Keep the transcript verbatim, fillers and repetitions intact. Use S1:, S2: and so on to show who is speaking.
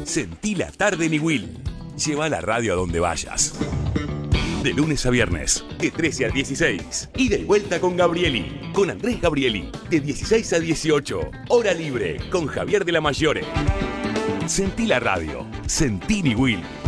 S1: Sentí la tarde en Iguil. Lleva la radio a donde vayas. De lunes a viernes, de trece a dieciséis. Y de vuelta con Gabrieli, con Andrés Gabrieli, de dieciséis a dieciocho. Hora libre, con Javier de la Mayore. Sentí la radio. Sentí Iguil.